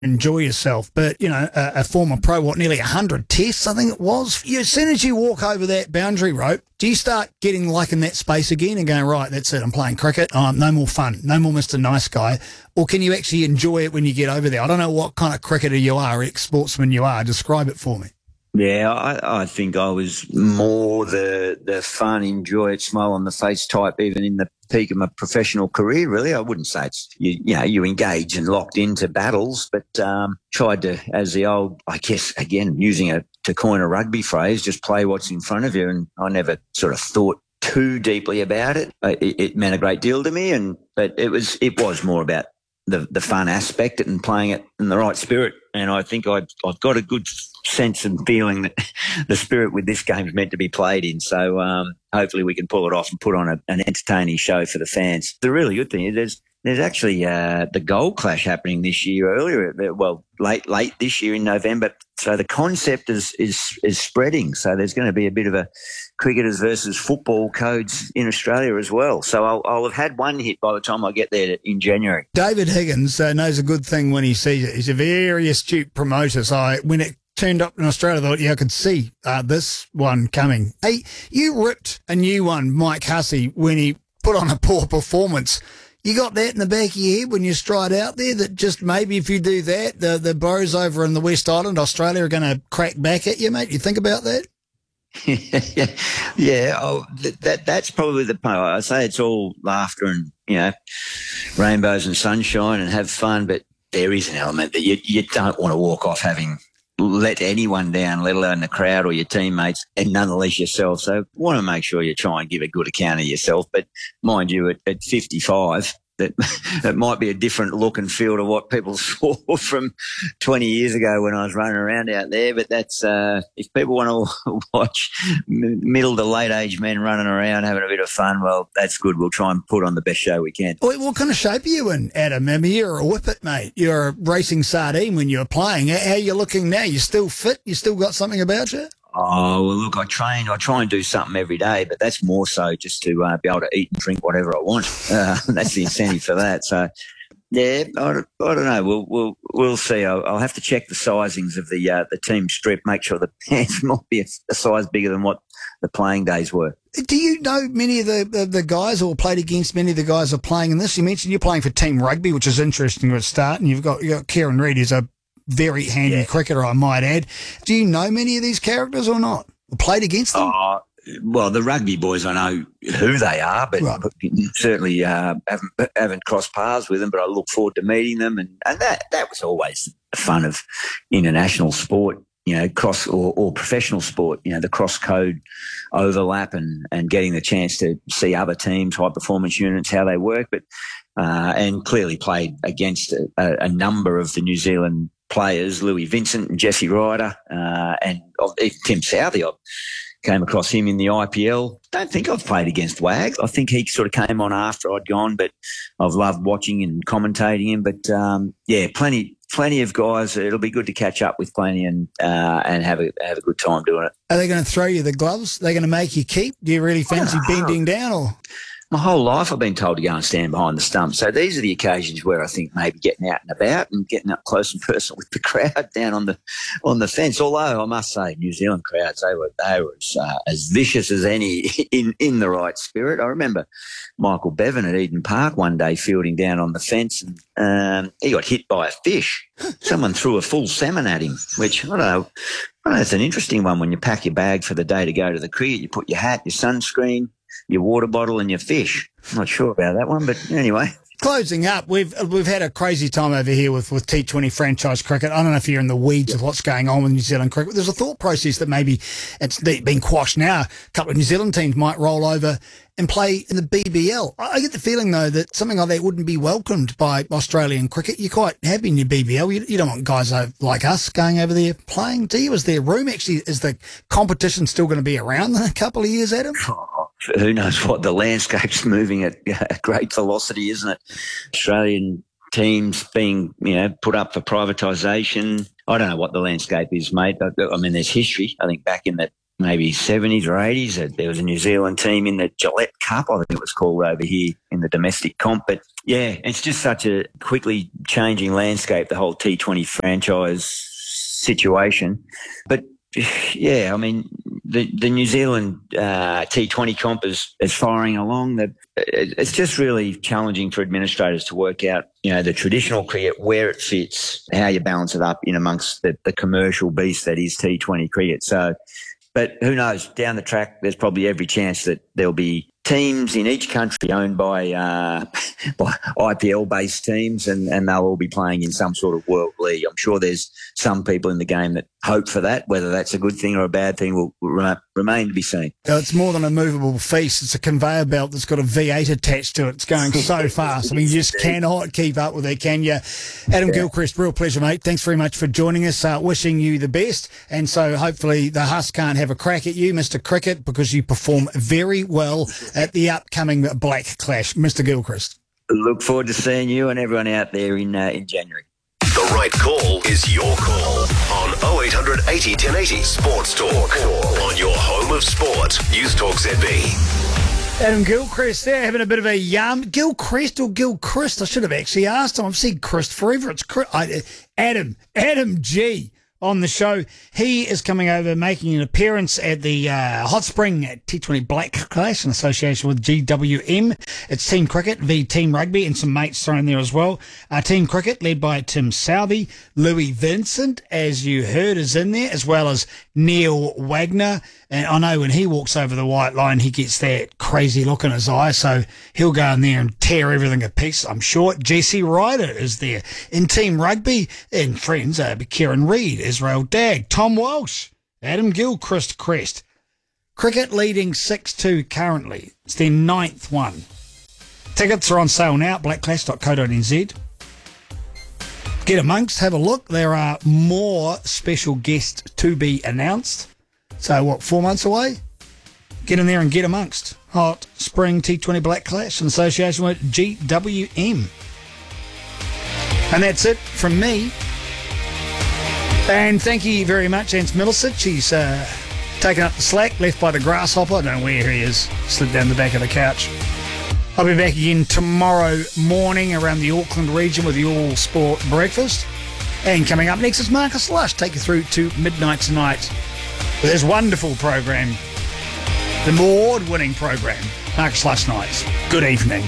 enjoy yourself. But, a former pro, nearly 100 tests, I think it was. As soon as you walk over that boundary rope, do you start getting like in that space again and going, right, that's it, I'm playing cricket, no more fun, no more Mr. Nice Guy? Or can you actually enjoy it when you get over there? I don't know what kind of cricketer you are, ex-sportsman you are. Describe it for me. Yeah, I think I was more the fun, enjoy it, smile on the face type, even in the peak of my professional career, really. I wouldn't say it's, you engage and locked into battles, but tried to, as the old, I guess, again, to coin a rugby phrase, just play what's in front of you. And I never sort of thought too deeply about it. It meant a great deal to me, but it was more about the fun aspect and playing it in the right spirit. And I think I've got a good sense and feeling that the spirit with this game is meant to be played in. So hopefully we can pull it off and put on an entertaining show for the fans. The really good thing is there's actually the Gold Clash happening this year late this year in November. So the concept is spreading. So there's going to be a bit of a cricketers versus football codes in Australia as well. So I'll have had one hit by the time I get there in January. David Higgins knows a good thing when he sees it. He's a very astute promoter. So when it turned up in Australia, I thought, I could see this one coming. Hey, you ripped a new one, Mike Hussey, when he put on a poor performance. You got that in the back of your head when you stride out there, that just maybe if you do that, the bros over in the West Island, Australia, are going to crack back at you, mate? You think about that? Yeah. Oh, that's probably the part. I say it's all laughter and, rainbows and sunshine and have fun, but there is an element that you don't want to walk off having let anyone down, let alone the crowd or your teammates, and nonetheless yourself. So want to make sure you try and give a good account of yourself. But mind you, at 55, that might be a different look and feel to what people saw from 20 years ago when I was running around out there. But that's if people want to watch middle to late age men running around having a bit of fun, well, that's good. We'll try and put on the best show we can. What kind of shape are you in, Adam? I mean, you're a whippet, mate. You're a racing sardine when you were playing. How are you looking now? You still fit? You still got something about you? Oh, well, look, I try and do something every day, but that's more so just to be able to eat and drink whatever I want. That's the incentive for that. So, yeah, I don't know. We'll see. I'll have to check the sizings of the team strip, make sure the pants might be a size bigger than what the playing days were. Do you know many of the guys, or played against many of the guys who are playing in this? You mentioned you're playing for team rugby, which is interesting at start, and you've got Kieran Reid, who's a very handy cricketer, I might add. Do you know many of these characters or not? Or played against them? Well, the rugby boys, I know who they are, but certainly haven't crossed paths with them, but I look forward to meeting them. And that was always the fun of international sport, cross or professional sport, the cross-code overlap and getting the chance to see other teams, high-performance units, how they work. But and clearly played against a number of the New Zealand players, Louis Vincent and Jesse Ryder, and Tim Southey. I came across him in the IPL. Don't think I've played against Wags. I think he sort of came on after I'd gone, but I've loved watching and commentating him. But plenty of guys. It'll be good to catch up with plenty and have a good time doing it. Are they going to throw you the gloves? Are they going to make you keep? Do you really fancy bending down or? My whole life I've been told to go and stand behind the stump. So these are the occasions where I think maybe getting out and about and getting up close and personal with the crowd down on the fence. Although I must say, New Zealand crowds, they were as vicious as any in the right spirit. I remember Michael Bevan at Eden Park one day fielding down on the fence, and he got hit by a fish. Someone threw a full salmon at him, which I don't know. It's an interesting one when you pack your bag for the day to go to the cricket. You put your hat, your sunscreen, your water bottle and your fish. I'm not sure about that one, but anyway. Closing up, we've had a crazy time over here with T20 franchise cricket. I don't know if you're in the weeds of what's going on with New Zealand cricket. There's a thought process that maybe it's been quashed now. A couple of New Zealand teams might roll over and play in the BBL. I get the feeling, though, that something like that wouldn't be welcomed by Australian cricket. You're quite happy in your BBL. You don't want guys like us going over there playing, do you? Is there room? Actually, is the competition still going to be around in a couple of years, Adam? Who knows what? The landscape's moving at great velocity, isn't it? Australian teams being, put up for privatisation. I don't know what the landscape is, mate. I mean, there's history. I think back in the maybe 70s or 80s. There was a New Zealand team in the Gillette Cup, I think it was called, over here in the domestic comp. But yeah, it's just such a quickly changing landscape, the whole T20 franchise situation. But yeah, I mean, the New Zealand T20 comp is firing along. It's just really challenging for administrators to work out, the traditional cricket, where it fits, how you balance it up in amongst the commercial beast that is T20 cricket. So, but who knows? Down the track, there's probably every chance that there'll be teams in each country owned by IPL-based teams, and they'll all be playing in some sort of world league. I'm sure there's some people in the game that hope for that. Whether that's a good thing or a bad thing will remain to be seen. It's more than a movable feast. It's a conveyor belt that's got a V8 attached to it. It's going so fast. I mean, you just cannot keep up with it, can you? Adam Gilchrist, real pleasure, mate. Thanks very much for joining us. Wishing you the best. And so hopefully the Huss can't have a crack at you, Mr. Cricket, because you perform very well at the upcoming Black Clash. Mr. Gilchrist. Look forward to seeing you and everyone out there in January. The right call is your call on 0800 80 1080 Sports Talk. On your home of sport, News Talk ZB. Adam Gilchrist there having a bit of a yum. Gilchrist or Gilchrist? I should have actually asked him. I've said Christ forever. It's Adam G on the show. He is coming over, making an appearance at the Hot Spring T20 Black Clash in association with GWM. It's Team Cricket v Team Rugby, and some mates thrown there as well. Team Cricket led by Tim Southey. Louis Vincent, as you heard, is in there, as well as Neil Wagner. And I know when he walks over the white line, he gets that crazy look in his eye, so he'll go in there and tear everything to pieces, I'm sure. Jesse Ryder is there. In Team Rugby, and friends, Kieran Reid, Israel Dagg, Tom Walsh, Adam Gilchrist Crest. Cricket leading 6-2 currently. It's their 9th one. Tickets are on sale now at blackclash.co.nz. Get amongst, have a look. There are more special guests to be announced. So, 4 months away? Get in there and get amongst. Hot Spring T20 Black Clash in association with GWM. And that's it from me. And thank you very much, Ants Millicent. She's taken up the slack, left by the grasshopper. I don't know where he is. Slid down the back of the couch. I'll be back again tomorrow morning around the Auckland region with the All Sport Breakfast. And coming up next is Marcus Lush. Take you through to midnight tonight with his wonderful program, the award-winning program, Marcus Lush Nights. Good evening.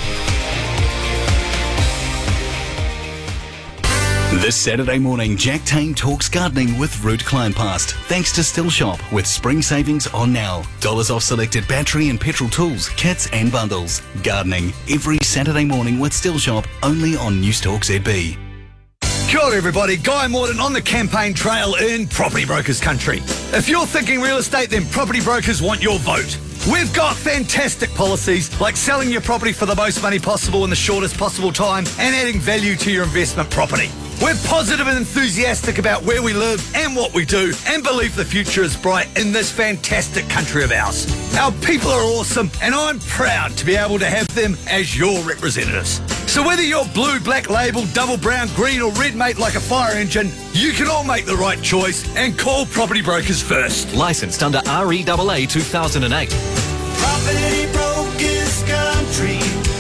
This Saturday morning, Jack Tame talks gardening with Ruth Kleinpast. Thanks to Still Shop with spring savings on now. Dollars off selected battery and petrol tools, kits and bundles. Gardening every Saturday morning with Still Shop, only on News Talk ZB. Kia ora everybody, Guy Morton on the campaign trail in Property Brokers Country. If you're thinking real estate, then Property Brokers want your vote. We've got fantastic policies like selling your property for the most money possible in the shortest possible time and adding value to your investment property. We're positive and enthusiastic about where we live and what we do and believe the future is bright in this fantastic country of ours. Our people are awesome and I'm proud to be able to have them as your representatives. So whether you're blue, black label, double brown, green or red mate like a fire engine, you can all make the right choice and call Property Brokers first. Licensed under REAA 2008. Property Brokers Country.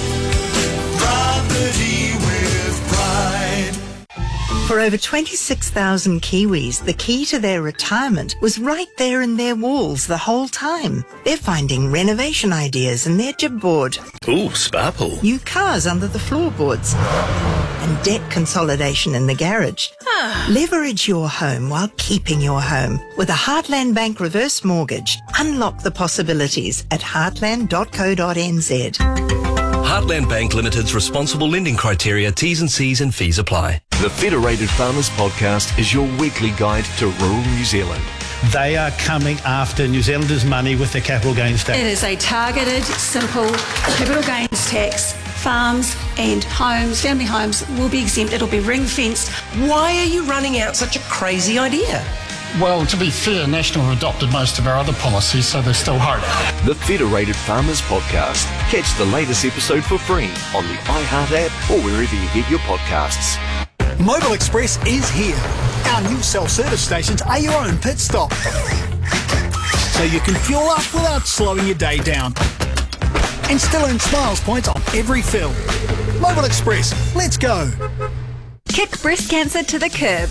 Property with pride. For over 26,000 Kiwis, the key to their retirement was right there in their walls the whole time. They're finding renovation ideas in their Jibboard. Ooh, spa pool. New cars under the floorboards. And debt consolidation in the garage. Leverage your home while keeping your home. With a Heartland Bank reverse mortgage. Unlock the possibilities at heartland.co.nz. Heartland Bank Limited's responsible lending criteria, T's and C's and fees apply. The Federated Farmers Podcast is your weekly guide to rural New Zealand. They are coming after New Zealanders' money with their capital gains tax. It is a targeted, simple capital gains tax. Farms and homes, family homes, will be exempt. It'll be ring-fenced. Why are you running out such a crazy idea? Well, to be fair, National have adopted most of our other policies, so there's still hope. The Federated Farmers Podcast. Catch the latest episode for free on the iHeart app or wherever you get your podcasts. Mobile Express is here. Our new self-service stations are your own pit stop. so you can fuel up without slowing your day down. And still earn Smiles points on every fill. Mobile Express, let's go. Kick breast cancer to the curb